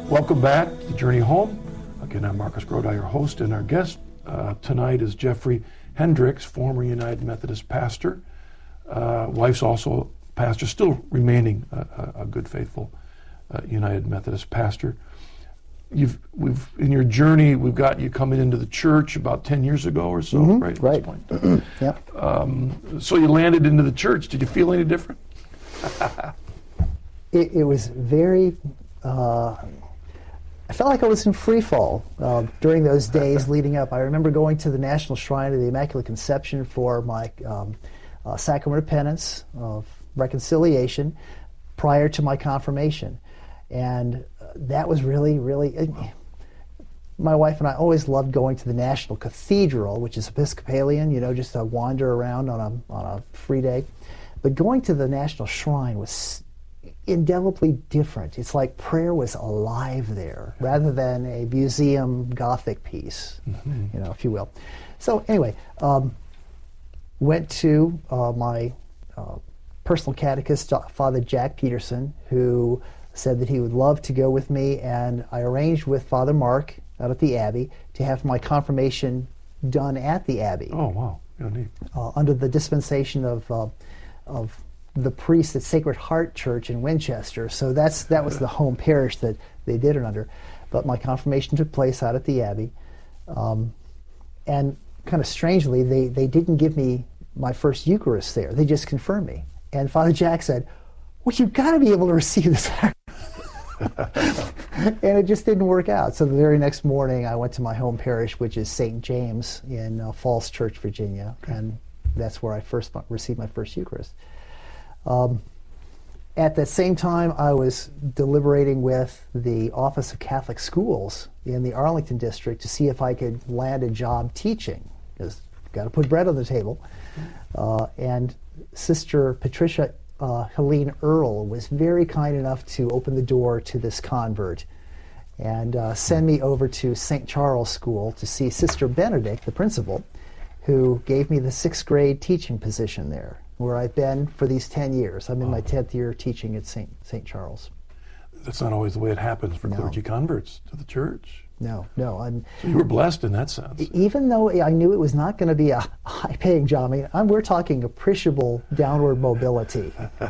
Welcome back to The Journey Home. Again, I'm Marcus Grodi, your host, and our guest tonight is Jeffrey Hendricks, former United Methodist pastor. Wife's also pastor, still remaining a good, faithful United Methodist pastor. In your journey, we've got you coming into the church about 10 years ago or so, right? Right. At this point. Yep. So you landed into the church. Did you feel any different? It was very, I felt like I was in free fall during those days leading up. I remember going to the National Shrine of the Immaculate Conception for my sacrament of penance, of reconciliation, prior to my confirmation. And that was really, really, my wife and I always loved going to the National Cathedral, which is Episcopalian, just to wander around on a free day. But going to the National Shrine was indelibly different. It's like prayer was alive there, rather than a museum Gothic piece, if you will. So anyway, went to my personal catechist, Father Jack Peterson, who said that he would love to go with me, and I arranged with Father Mark out at the Abbey to have my confirmation done at the Abbey. Oh, wow. Yeah, neat. Under the dispensation of the priest at Sacred Heart Church in Winchester. So that was the home parish that they did it under. But my confirmation took place out at the Abbey. And kind of strangely, they didn't give me my first Eucharist there. They just confirmed me. And Father Jack said, well, you've got to be able to receive the sacrament. And it just didn't work out. So the very next morning, I went to my home parish, which is St. James in Falls Church, Virginia. And that's where I first received my first Eucharist. At that same time, I was deliberating with the Office of Catholic Schools in the Arlington district to see if I could land a job teaching, because you've got to put bread on the table. And Sister Patricia Helene Earle was very kind enough to open the door to this convert and send me over to St. Charles School to see Sister Benedict, the principal, who gave me the 6th grade teaching position there, where I've been for these 10 years. I'm in my 10th year teaching at St. Charles. That's not always the way it happens for clergy converts to the church. No. So you were blessed in that sense. Even though I knew it was not going to be a high-paying job, we're talking appreciable downward mobility.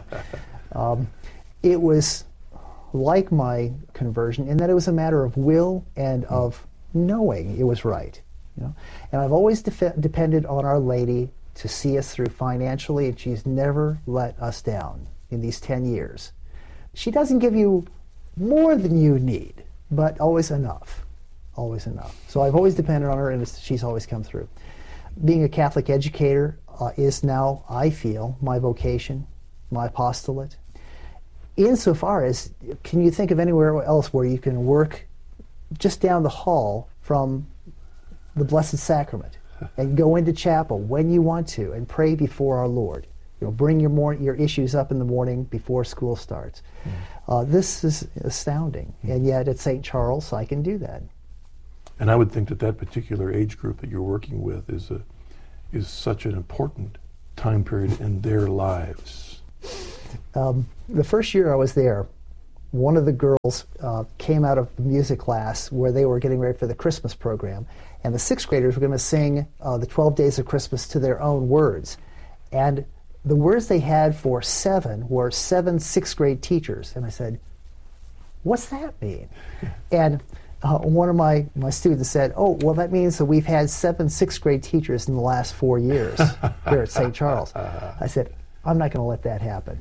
It was like my conversion in that it was a matter of will and of knowing it was right. And I've always depended on Our Lady to see us through financially, and she's never let us down in these 10 years. She doesn't give you more than you need, but always enough. Always enough. So I've always depended on her, and she's always come through. Being a Catholic educator is now, I feel, my vocation, my apostolate. Insofar as, can you think of anywhere else where you can work just down the hall from the Blessed Sacrament and go into chapel when you want to and pray before our Lord? Bring your issues up in the morning before school starts. This is astounding, and yet at St. Charles I can do that. And I would think that particular age group that you're working with is such an important time period in their lives. The first year I was there, one of the girls came out of the music class where they were getting ready for the Christmas program, and the 6th graders were going to sing the 12 Days of Christmas to their own words. And the words they had for 7 were 7 6th grade teachers. And I said, what's that mean? And one of my students said, oh, well, that means that we've had 7 6th grade teachers in the last 4 years here at St. Charles. I said, I'm not going to let that happen.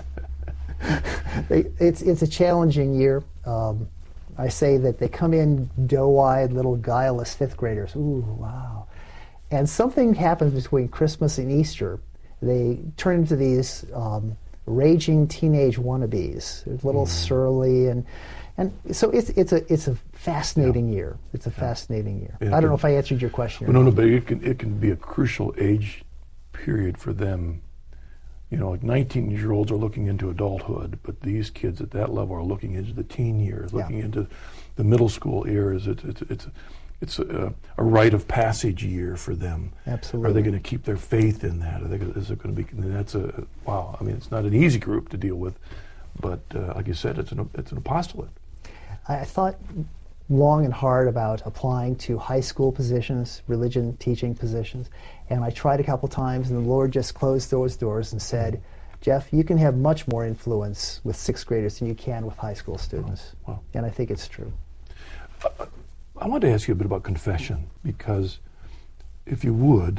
It's a challenging year. I say that they come in doe-eyed, little guileless 5th graders. Ooh, wow. And something happens between Christmas and Easter. They turn into these raging teenage wannabes. They're a little surly, and so it's a fascinating year. It's a fascinating year. I don't know if I answered your question. No, but it can be a crucial age period for them. Like 19-year-olds are looking into adulthood, but these kids at that level are looking into the teen years, looking into the middle school years. It's a rite of passage year for them. Absolutely. Are they going to keep their faith in that? Is it going to be? That's wow. It's not an easy group to deal with, but like you said, it's an apostolate. I thought long and hard about applying to high school positions, religion teaching positions, and I tried a couple times, and the Lord just closed those doors and said, Jeff, you can have much more influence with sixth graders than you can with high school students. Oh, wow. And I think it's true. I want to ask you a bit about confession, because if you would,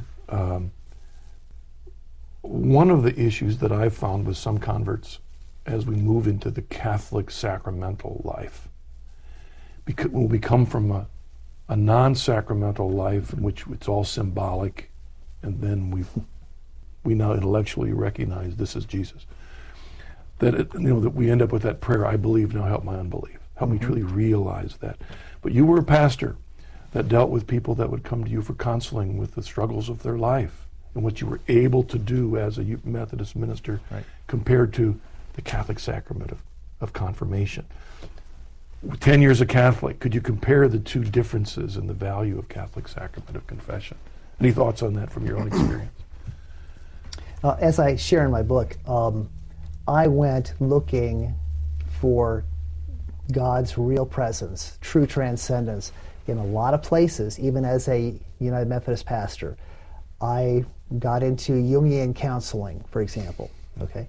one of the issues that I've found with some converts as we move into the Catholic sacramental life, because when we come from a non-sacramental life in which it's all symbolic, and then we now intellectually recognize this is Jesus, that that we end up with that prayer, I believe, now help my unbelief. Help me truly realize that. But you were a pastor that dealt with people that would come to you for counseling with the struggles of their life and what you were able to do as a Methodist minister compared to the Catholic sacrament of confirmation. 10 years a Catholic, could you compare the two differences in the value of Catholic sacrament of confession? Any thoughts on that from your own experience? As I share in my book, I went looking for God's real presence, true transcendence, in a lot of places, even as a United Methodist pastor. I got into Jungian counseling, for example. Okay,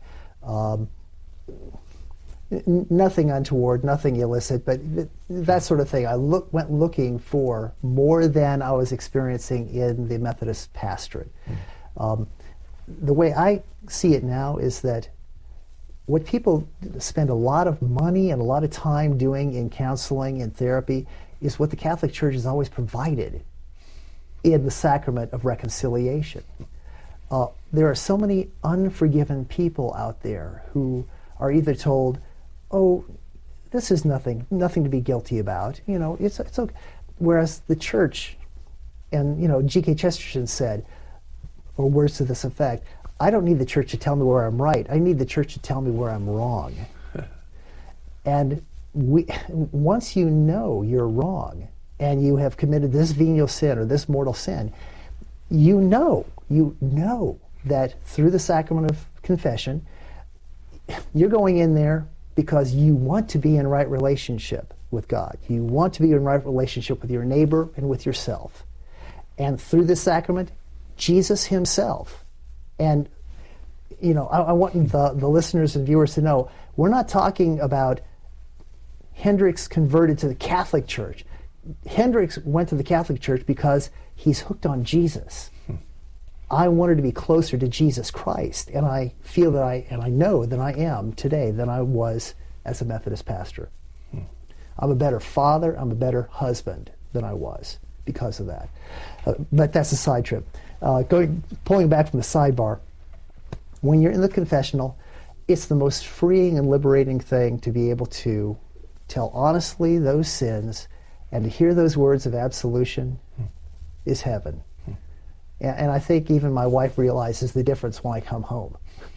nothing untoward, nothing illicit, but that sort of thing. I went looking for more than I was experiencing in the Methodist pastorate. The way I see it now is that what people spend a lot of money and a lot of time doing in counseling and therapy is what the Catholic Church has always provided in the sacrament of reconciliation. There are so many unforgiven people out there who are either told, oh, this is nothing to be guilty about, it's okay. Whereas the Church, and G.K. Chesterton said, or words to this effect, I don't need the Church to tell me where I'm right. I need the Church to tell me where I'm wrong. And once you know you're wrong and you have committed this venial sin or this mortal sin, you know that through the sacrament of confession, you're going in there because you want to be in right relationship with God. You want to be in right relationship with your neighbor and with yourself. And through this sacrament, Jesus himself. And, I want the listeners and viewers to know, we're not talking about Hendricks converted to the Catholic Church. Hendricks went to the Catholic Church because he's hooked on Jesus. I wanted to be closer to Jesus Christ, and I feel that I know that I am today than I was as a Methodist pastor. I'm a better father, I'm a better husband than I was because of that. But that's a side trip. Pulling back from the sidebar, when you're in the confessional, it's the most freeing and liberating thing to be able to tell honestly those sins and to hear those words of absolution is heaven. And I think even my wife realizes the difference when I come home.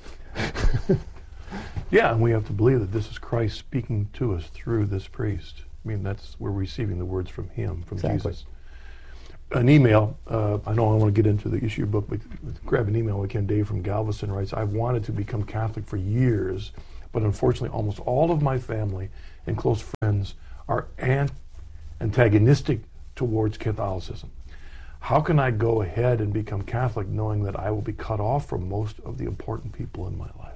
Yeah, and we have to believe that this is Christ speaking to us through this priest. We're receiving the words from him, from exactly. Jesus. An email, I know I want to get into the issue book, but grab an email we can. Dave from Galveston writes, I've wanted to become Catholic for years, but unfortunately almost all of my family and close friends are antagonistic towards Catholicism. How can I go ahead and become Catholic knowing that I will be cut off from most of the important people in my life?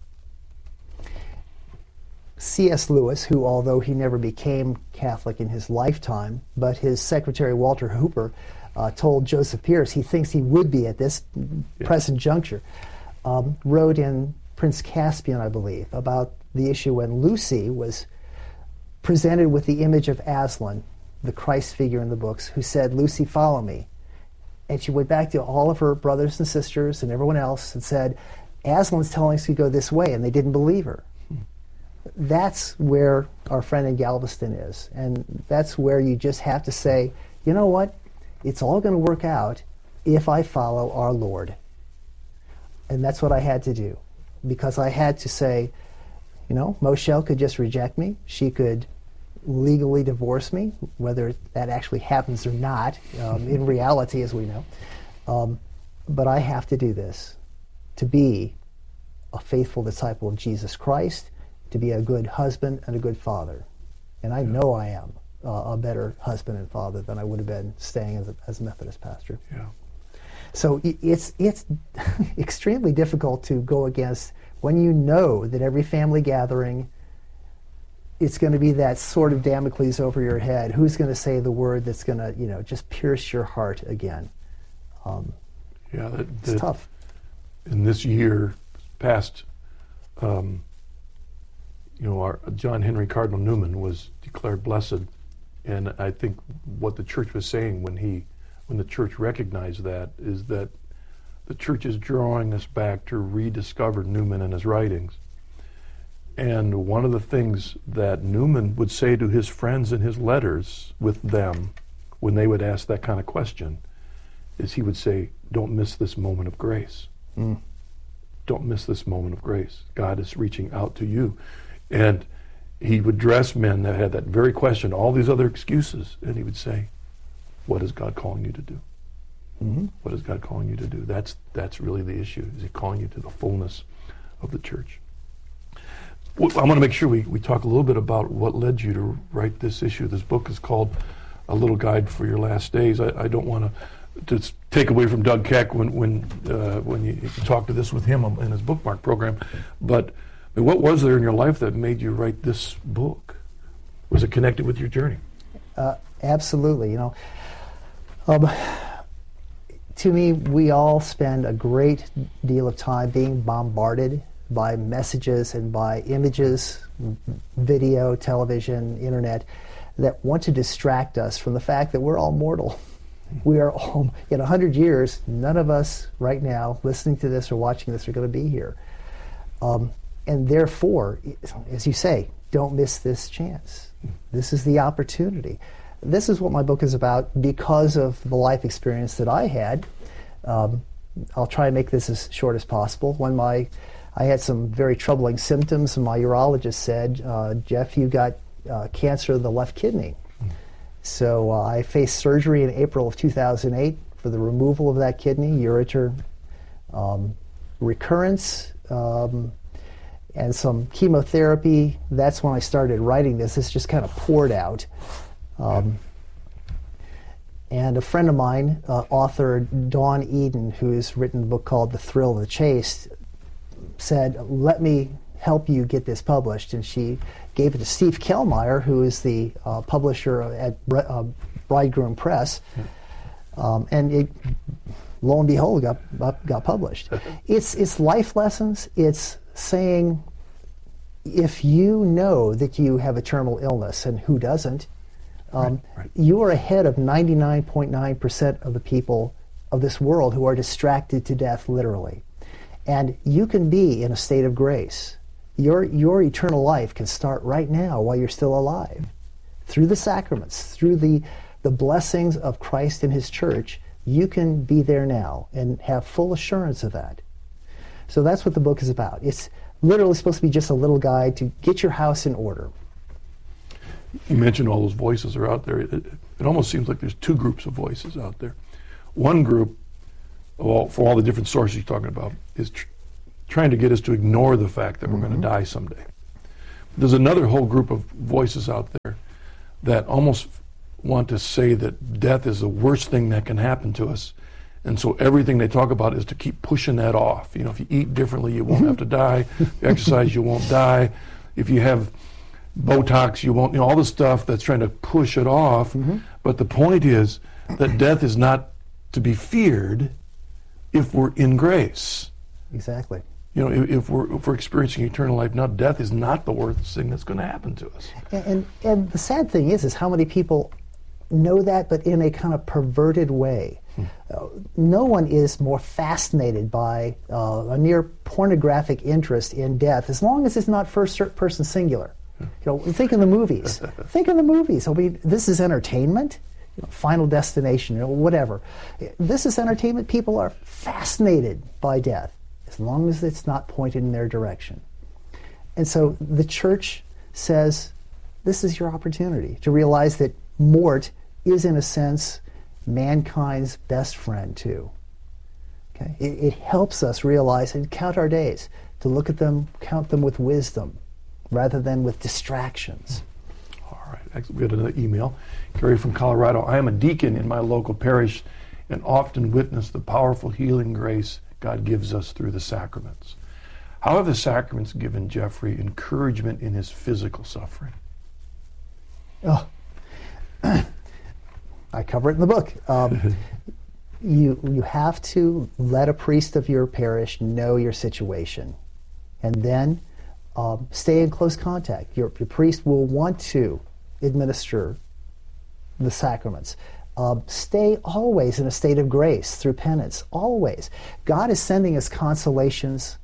C.S. Lewis, who, although he never became Catholic in his lifetime, but his secretary Walter Hooper told Joseph Pierce he thinks he would be at this present juncture, wrote in Prince Caspian, I believe, about the issue when Lucy was presented with the image of Aslan, the Christ figure in the books, who said, Lucy, follow me. And she went back to all of her brothers and sisters and everyone else and said, Aslan's telling us to go this way, and they didn't believe her. That's where our friend in Galveston is. And that's where you just have to say, you know what? It's all going to work out if I follow our Lord. And that's what I had to do. Because I had to say, Moshel could just reject me. She could legally divorce me, whether that actually happens or not, in reality, as we know. But I have to do this to be a faithful disciple of Jesus Christ, to be a good husband and a good father. And I know I am a better husband and father than I would have been staying as a Methodist pastor. Yeah. So it's extremely difficult to go against when you know that every family gathering, it's going to be that sword of Damocles over your head. Who's going to say the word that's going to, just pierce your heart again? It's tough. In this year past, our John Henry Cardinal Newman was declared blessed, and I think what the church was saying when the church recognized that is that the church is drawing us back to rediscover Newman and his writings. And one of the things that Newman would say to his friends in his letters with them when they would ask that kind of question is he would say, don't miss this moment of grace. Don't miss this moment of grace. God is reaching out to you. And he would address men that had that very question, all these other excuses, and he would say, what is God calling you to do? What is God calling you to do? That's really the issue. Is he calling you to the fullness of the church? I want to make sure we talk a little bit about what led you to write this issue. This book is called A Little Guide for Your Last Days. I don't want to take away from Doug Keck when you talk to this with him in his bookmark program, but what was there in your life that made you write this book? Was it connected with your journey? Absolutely. To me, we all spend a great deal of time being bombarded by messages and by images, video, television, internet, that want to distract us from the fact that we're all mortal. We are all, in 100 years, none of us right now listening to this or watching this are going to be here. And therefore, as you say, don't miss this chance. This is the opportunity. This is what my book is about because of the life experience that I had. I'll try and make this as short as possible. When I had some very troubling symptoms, and my urologist said, Jeff, you got cancer of the left kidney. So I faced surgery in April of 2008 for the removal of that kidney, ureter recurrence, and some chemotherapy. That's when I started writing this. This just kind of poured out. And a friend of mine, author Dawn Eden, who's written a book called The Thrill of the Chase, said, let me help you get this published. And she gave it to Steve Kellmeyer, who is the publisher at Bridegroom Press. And it, lo and behold, got published. It's life lessons. It's saying, if you know that you have a terminal illness, and who doesn't, right. You are ahead of 99.9% of the people of this world who are distracted to death, literally. And you can be in a state of grace. Your eternal life can start right now while you're still alive. Through the sacraments, through the blessings of Christ and His church, you can be there now and have full assurance of that. So that's what the book is about. It's literally supposed to be just a little guide to get your house in order. You mentioned all those voices are out there. It almost seems like there's two groups of voices out there. One group, for all the different sources you're talking about, is trying to get us to ignore the fact that we're going to die someday. There's another whole group of voices out there that almost want to say that death is the worst thing that can happen to us. And so everything they talk about is to keep pushing that off. If you eat differently, you won't have to die. If you exercise, you won't die. If you have Botox, you won't, all the stuff that's trying to push it off. But the point is that death is not to be feared if we're in grace. Exactly. If we're experiencing eternal life now, death is not the worst thing that's going to happen to us. And the sad thing is how many people know that, but in a kind of perverted way. No one is more fascinated by a near pornographic interest in death, as long as it's not first-person singular. Think of the movies. Think of the movies. This is entertainment. Final Destination, whatever. This is entertainment. People are fascinated by death, as long as it's not pointed in their direction. And so the church says, this is your opportunity to realize that mort is, in a sense, mankind's best friend, too. Okay? It helps us realize and count our days, to look at them, count them with wisdom, rather than with distractions. All right. we got another email. Carrie from Colorado. I am a deacon in my local parish and often witness the powerful healing grace God gives us through the sacraments. How have the sacraments given Jeffrey encouragement in his physical suffering? Oh, I cover it in the book. You have to let a priest of your parish know your situation, and then stay in close contact. Your priest will want to administer the sacraments. Stay always in a state of grace through penance. Always, God is sending us consolations.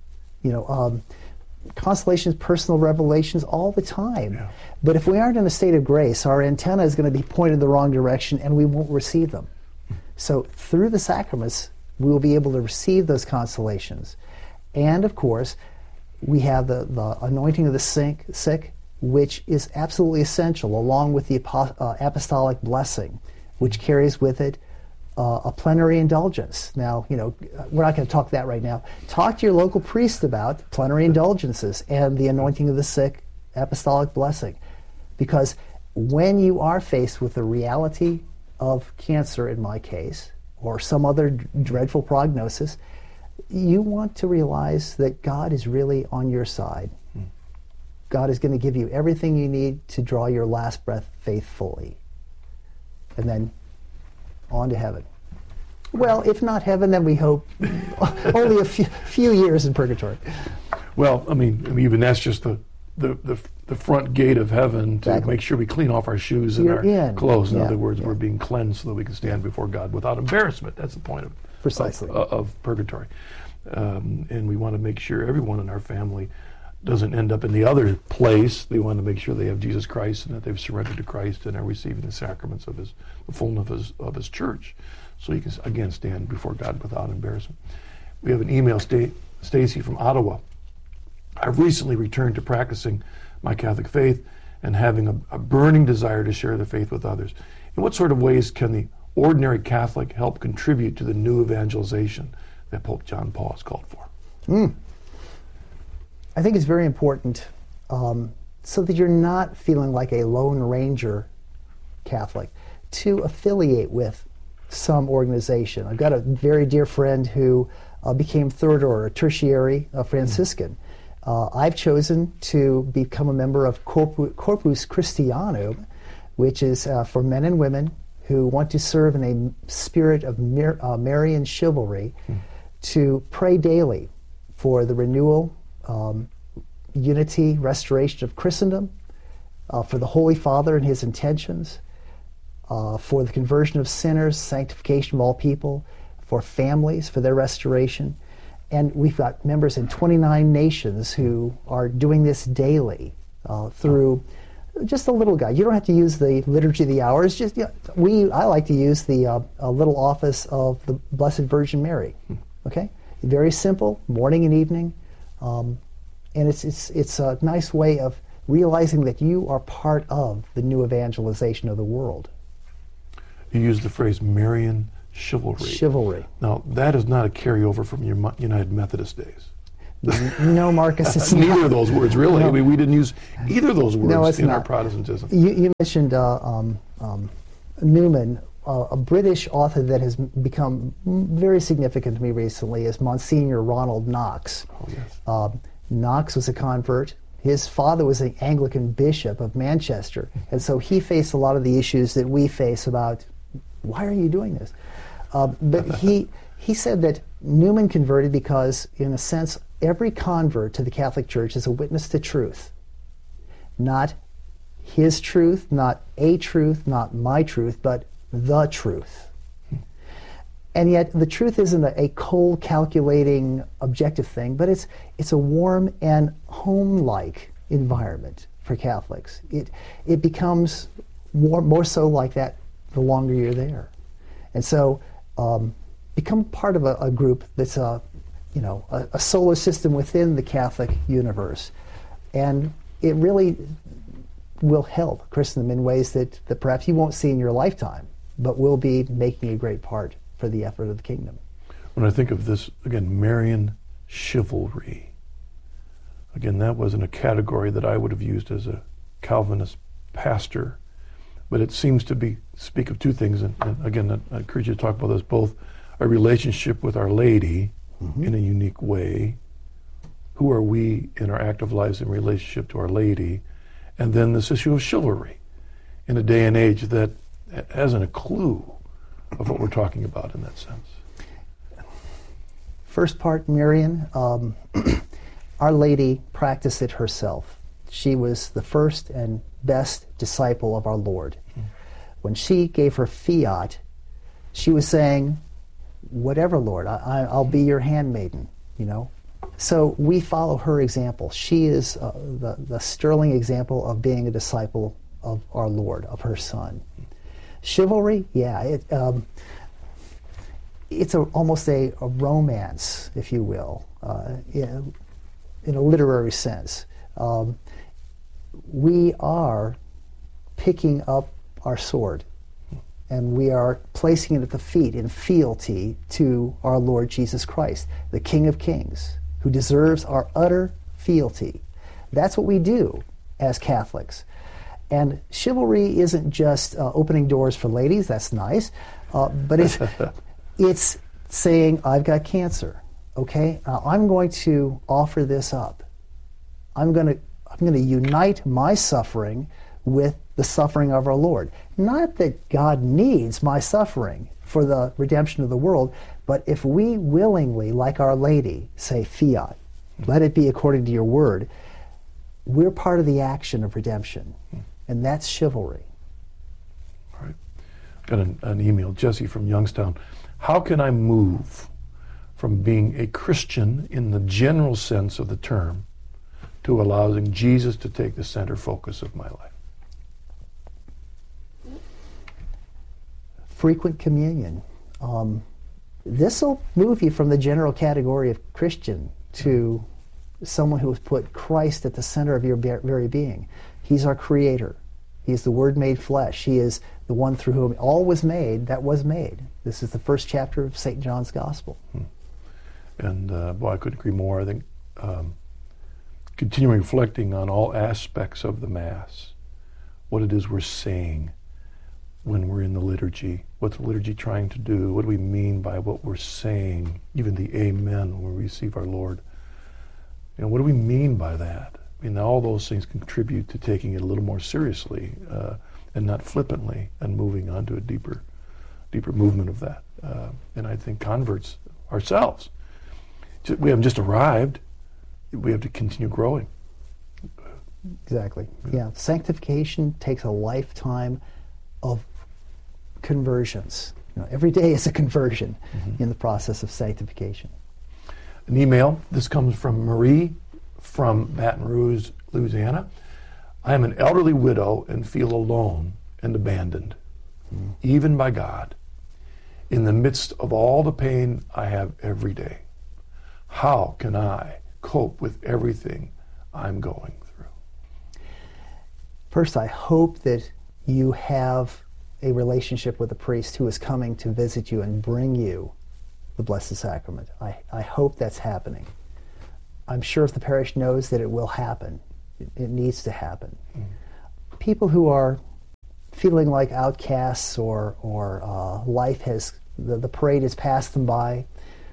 Consolations, personal revelations all the time. Yeah. But if we aren't in a state of grace, our antenna is going to be pointed the wrong direction and we won't receive them. So through the sacraments, we will be able to receive those consolations. And of course, we have the anointing of the sick, which is absolutely essential, along with the apostolic blessing, which carries with it a plenary indulgence. Now, we're not going to talk that right now. Talk to your local priest about plenary indulgences and the anointing of the sick, apostolic blessing. Because when you are faced with the reality of cancer, in my case, or some other dreadful prognosis, you want to realize that God is really on your side. God is going to give you everything you need to draw your last breath faithfully. And then on to heaven. Well, if not heaven, then we hope only a few years in purgatory. Well, I mean, even that's just the front gate of heaven to Exactly. make sure we clean off our shoes and You're our in. clothes. In Yeah, other words, yeah. we're being cleansed so that we can stand before God without embarrassment. That's the point Precisely. of purgatory. And we want to make sure everyone in our family doesn't end up in the other place. They want to make sure they have Jesus Christ and that they've surrendered to Christ and are receiving the sacraments of the fullness of his church. So you can, again, stand before God without embarrassment. We have an email, Stacy from Ottawa. I've recently returned to practicing my Catholic faith and having a burning desire to share the faith with others. In what sort of ways can the ordinary Catholic help contribute to the new evangelization that Pope John Paul has called for? I think it's very important so that you're not feeling like a Lone Ranger Catholic to affiliate with some organization. I've got a very dear friend who became third order, a tertiary Franciscan. I've chosen to become a member of Corpus Christianum, which is for men and women who want to serve in a spirit of Marian chivalry, to pray daily for the renewal, unity, restoration of Christendom, for the Holy Father and his intentions, for the conversion of sinners, sanctification of all people, for families, for their restoration. And we've got members in 29 nations who are doing this daily through just a little guide. You don't have to use the Liturgy of the Hours. Just I like to use the little office of the Blessed Virgin Mary. Okay, very simple, morning and evening, and it's a nice way of realizing that you are part of the new evangelization of the world. You use the phrase Marian chivalry. Chivalry. Now, that is not a carryover from your United Methodist days. No, Marcus, it's Neither not. of those words, really. No. I mean, we didn't use either of those No, words it's in not. our Protestantism. You mentioned Newman, a British author that has become very significant to me recently is Monsignor Ronald Knox. Oh, yes. Knox was a convert. His father was an Anglican bishop of Manchester, and so he faced a lot of the issues that we face about, why are you doing this? But he said that Newman converted because, in a sense, every convert to the Catholic Church is a witness to truth. Not his truth, not a truth, not my truth, but the truth. And yet the truth isn't a cold, calculating, objective thing, but it's a warm and home-like environment for Catholics. It becomes more so like that the longer you're there. And so become part of a group that's a solar system within the Catholic universe. And it really will help Christendom in ways that perhaps you won't see in your lifetime, but will be making a great part for the effort of the kingdom. When I think of this, again, Marian chivalry, again, that wasn't a category that I would have used as a Calvinist pastor But it seems to speak of two things, and again, I encourage you to talk about those both: a relationship with Our Lady in a unique way. Who are we in our active lives in relationship to Our Lady? And then this issue of chivalry in a day and age that hasn't a clue of what we're talking about in that sense. First part, Marion, Our Lady practiced it herself. She was the first and best disciple of our Lord. When she gave her fiat, she was saying, whatever, Lord, I'll be your handmaiden, you know. So we follow her example. She is the sterling example of being a disciple of our Lord, of her Son. Chivalry, yeah, it's almost a romance, if you will, in a literary sense. We are picking up our sword, and we are placing it at the feet in fealty to our Lord Jesus Christ, the King of Kings, who deserves our utter fealty. That's what we do as Catholics. And chivalry isn't just opening doors for ladies, that's nice, but it's saying, I've got cancer, okay? I'm going to offer this up. I'm going to unite my suffering with the suffering of our Lord. Not that God needs my suffering for the redemption of the world, but if we willingly, like Our Lady, say fiat, let it be according to your word, we're part of the action of redemption. And that's chivalry. All right. Got an email, Jesse from Youngstown. How can I move from being a Christian in the general sense of the term to allowing Jesus to take the center focus of my life? Frequent communion. This will move you from the general category of Christian to someone who has put Christ at the center of your very being. He's our creator. He's the Word made flesh. He is the one through whom all was made that was made. This is the first chapter of St. John's Gospel. And boy, I couldn't agree more. I think continuing reflecting on all aspects of the Mass, what it is we're saying when we're in the liturgy, what's the liturgy trying to do, what do we mean by what we're saying, even the Amen when we receive our Lord. You know, what do we mean by that? I mean, all those things contribute to taking it a little more seriously and not flippantly and moving on to a deeper movement of that. And I think converts ourselves, we haven't just arrived, we have to continue growing. Exactly. Yeah. Sanctification takes a lifetime of conversions. You know, every day is a conversion in the process of sanctification. An email. This comes from Marie from Baton Rouge, Louisiana. I am an elderly widow and feel alone and abandoned, even by God, in the midst of all the pain I have every day. How can I cope with everything I'm going through? First, I hope that you have a relationship with a priest who is coming to visit you and bring you the Blessed Sacrament. I hope that's happening. I'm sure if the parish knows that it will happen, it needs to happen. People who are feeling like outcasts or life has, the parade has passed them by,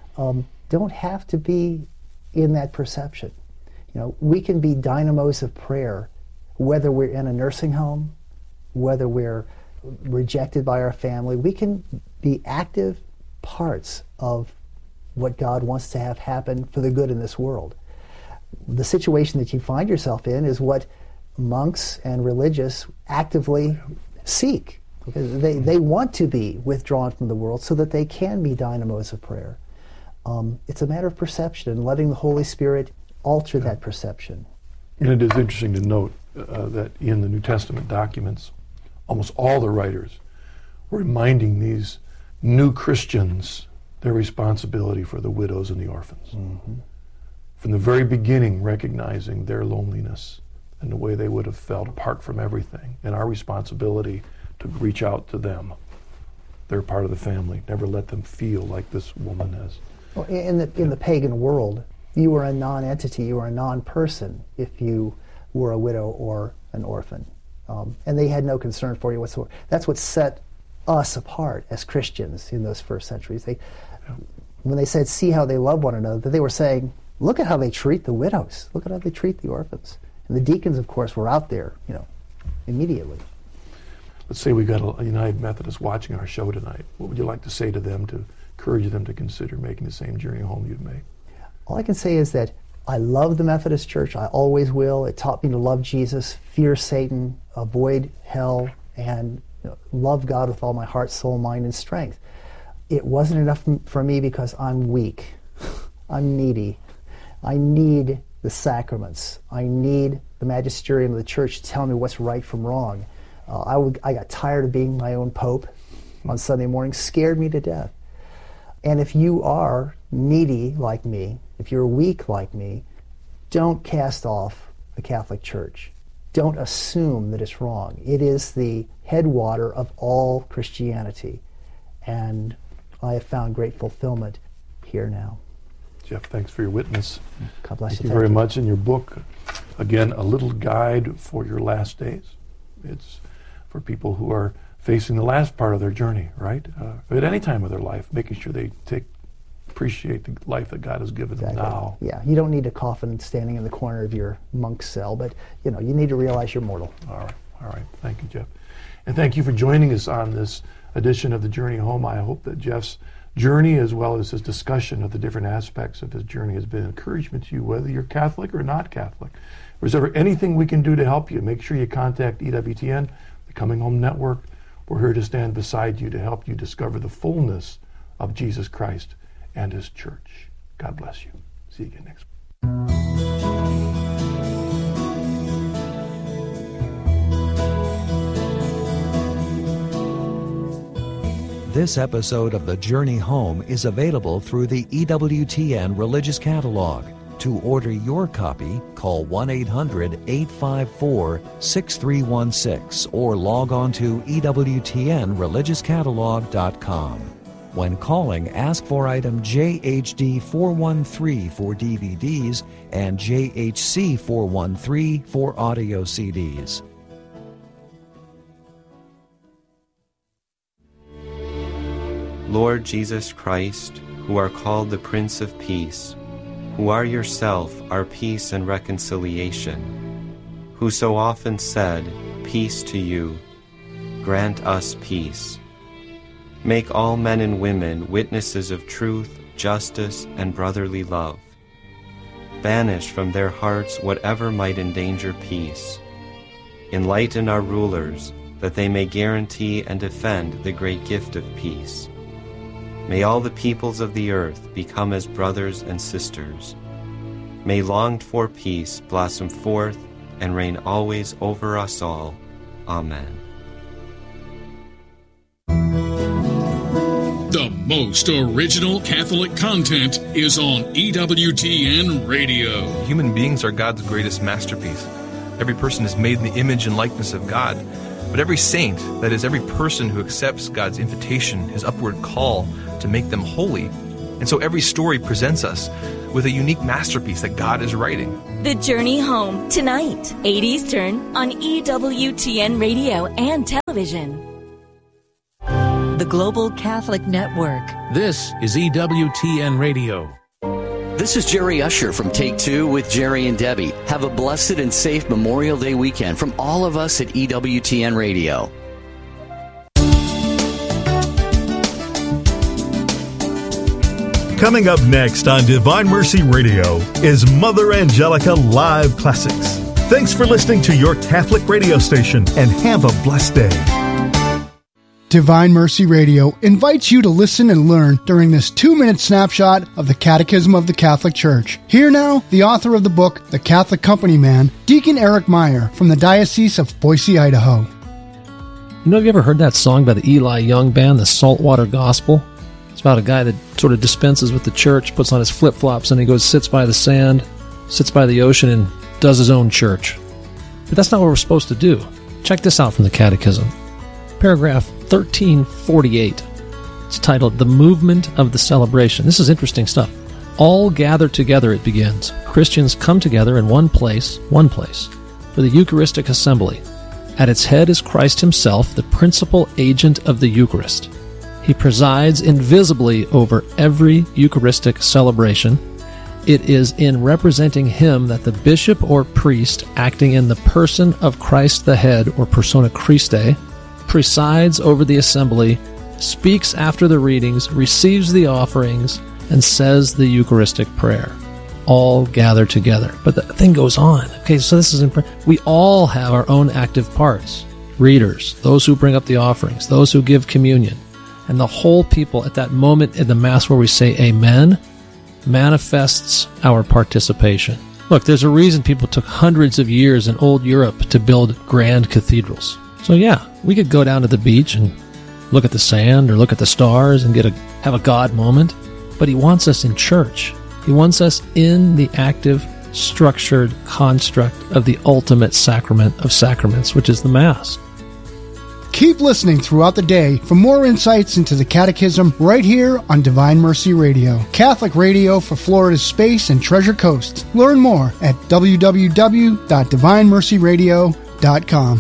don't have to be in that perception. You know, we can be dynamos of prayer, whether we're in a nursing home, whether we're rejected by our family. We can be active parts of what God wants to have happen for the good in this world. The situation that you find yourself in is what monks and religious actively seek. Because they want to be withdrawn from the world so that they can be dynamos of prayer. It's a matter of perception and letting the Holy Spirit alter that perception. And it is interesting to note that in the New Testament documents, almost all the writers were reminding these new Christians their responsibility for the widows and the orphans. From the very beginning, recognizing their loneliness and the way they would have felt apart from everything, and our responsibility to reach out to them. They're part of the family. Never let them feel like this woman has. Well, in the pagan world, you were a non-entity, you were a non-person if you were a widow or an orphan. And they had no concern for you whatsoever. That's what set us apart as Christians in those first centuries. When they said, see how they love one another, they were saying, look at how they treat the widows. Look at how they treat the orphans. And the deacons, of course, were out there, immediately. Let's say we got a United Methodist watching our show tonight. What would you like to say to them to encourage them to consider making the same journey home you've made? All I can say is that I love the Methodist Church. I always will. It taught me to love Jesus, fear Satan, avoid hell, and love God with all my heart, soul, mind, and strength. It wasn't enough for me because I'm weak. I'm needy. I need the sacraments. I need the magisterium of the church to tell me what's right from wrong. I got tired of being my own pope on Sunday morning, scared me to death. And if you are needy like me, if you're weak like me, don't cast off the Catholic Church. Don't assume that it's wrong. It is the headwater of all Christianity. And I have found great fulfillment here now. Jeff, thanks for your witness. God bless you. Thank you very much. In your book, again, A Little Guide for Your Last Days. It's for people who are facing the last part of their journey, right? At any time of their life, making sure they appreciate the life that God has given them now. Yeah, you don't need a coffin standing in the corner of your monk's cell, but you need to realize you're mortal. All right. Thank you, Jeff. And thank you for joining us on this edition of The Journey Home. I hope that Jeff's journey, as well as his discussion of the different aspects of his journey, has been encouragement to you, whether you're Catholic or not Catholic. If there's ever anything we can do to help you, make sure you contact EWTN, the Coming Home Network. We're here to stand beside you to help you discover the fullness of Jesus Christ and His church. God bless you. See you again next week. This episode of The Journey Home is available through the EWTN Religious Catalog. To order your copy, call 1-800-854-6316 or log on to EWTNReligiousCatalog.com. When calling, ask for item JHD413 for DVDs and JHC413 for audio CDs. Lord Jesus Christ, who are called the Prince of Peace, who are yourself our peace and reconciliation, who so often said, "Peace to you," grant us peace. Make all men and women witnesses of truth, justice, and brotherly love. Banish from their hearts whatever might endanger peace. Enlighten our rulers, that they may guarantee and defend the great gift of peace. May all the peoples of the earth become as brothers and sisters. May longed-for peace blossom forth and reign always over us all. Amen. The most original Catholic content is on EWTN Radio. Human beings are God's greatest masterpiece. Every person is made in the image and likeness of God. But every saint, that is, every person who accepts God's invitation, His upward call to make them holy. And so every story presents us with a unique masterpiece that God is writing. The Journey Home, tonight, 8 Eastern, on EWTN Radio and television. The Global Catholic Network. This is EWTN Radio. This is Jerry Usher from Take Two with Jerry and Debbie. Have a blessed and safe Memorial Day weekend from all of us at EWTN Radio. Coming up next on Divine Mercy Radio is Mother Angelica Live Classics. Thanks for listening to your Catholic radio station and have a blessed day. Divine Mercy Radio invites you to listen and learn during this 2-minute snapshot of the Catechism of the Catholic Church. Here now, the author of the book, The Catholic Company Man, Deacon Eric Meyer from the Diocese of Boise, Idaho. Have you ever heard that song by the Eli Young Band, The Saltwater Gospel? It's about a guy that sort of dispenses with the church, puts on his flip-flops, and he goes, sits by the sand, sits by the ocean, and does his own church. But that's not what we're supposed to do. Check this out from the Catechism. Paragraph 1348. It's titled, The Movement of the Celebration. This is interesting stuff. All gather together, it begins. Christians come together in one place, for the Eucharistic assembly. At its head is Christ himself, the principal agent of the Eucharist. He presides invisibly over every Eucharistic celebration. It is in representing him that the bishop or priest, acting in the person of Christ the head, or persona Christi, presides over the assembly, speaks after the readings, receives the offerings, and says the Eucharistic prayer. All gather together. But the thing goes on. Okay, so this is we all have our own active parts. Readers, those who bring up the offerings, those who give communion. And the whole people at that moment in the Mass where we say Amen manifests our participation. Look, there's a reason people took hundreds of years in old Europe to build grand cathedrals. So yeah, we could go down to the beach and look at the sand or look at the stars and have a God moment. But he wants us in church. He wants us in the active, structured construct of the ultimate sacrament of sacraments, which is the Mass. Keep listening throughout the day for more insights into the Catechism right here on Divine Mercy Radio, Catholic radio for Florida's Space and Treasure Coast. Learn more at www.divinemercyradio.com.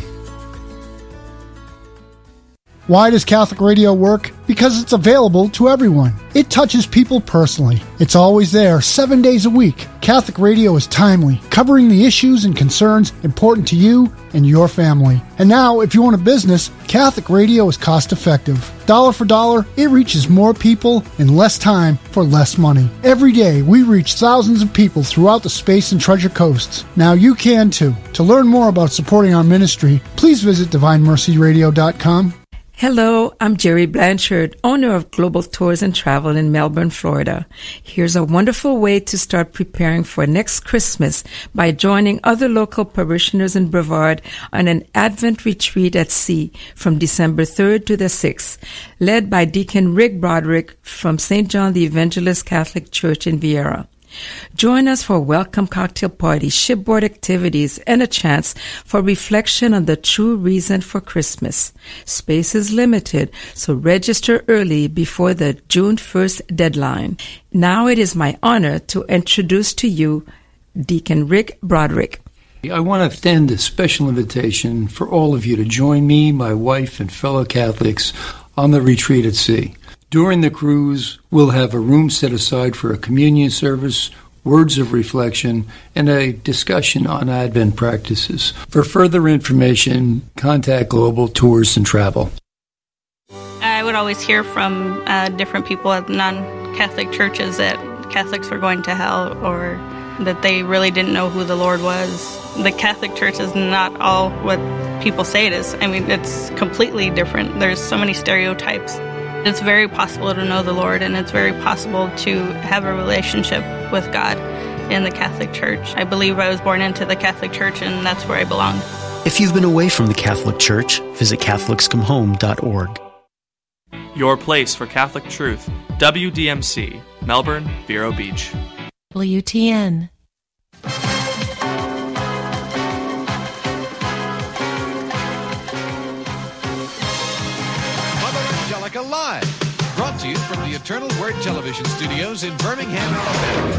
Why does Catholic radio work? Because it's available to everyone. It touches people personally. It's always there, 7 days a week. Catholic radio is timely, covering the issues and concerns important to you and your family. And now, if you own a business, Catholic radio is cost-effective. Dollar for dollar, it reaches more people in less time for less money. Every day, we reach thousands of people throughout the Space and Treasure Coasts. Now you can too. To learn more about supporting our ministry, please visit DivineMercyRadio.com. Hello, I'm Jerry Blanchard, owner of Global Tours and Travel in Melbourne, Florida. Here's a wonderful way to start preparing for next Christmas by joining other local parishioners in Brevard on an Advent retreat at sea from December 3rd to the 6th, led by Deacon Rick Broderick from St. John the Evangelist Catholic Church in Vieira. Join us for a welcome cocktail party, shipboard activities, and a chance for reflection on the true reason for Christmas. Space is limited, so register early before the June 1st deadline. Now it is my honor to introduce to you Deacon Rick Broderick. I want to extend a special invitation for all of you to join me, my wife, and fellow Catholics on the retreat at sea. During the cruise, we'll have a room set aside for a communion service, words of reflection, and a discussion on Advent practices. For further information, contact Global Tours and Travel. I would always hear from different people at non-Catholic churches that Catholics were going to hell or that they really didn't know who the Lord was. The Catholic Church is not all what people say it is. I mean, it's completely different. There's so many stereotypes. It's very possible to know the Lord, and it's very possible to have a relationship with God in the Catholic Church. I believe I was born into the Catholic Church, and that's where I belong. If you've been away from the Catholic Church, visit CatholicsComeHome.org. Your place for Catholic truth. WDMC, Melbourne, Vero Beach. WTN. Live, brought to you from the Eternal Word Television Studios in Birmingham, Alabama.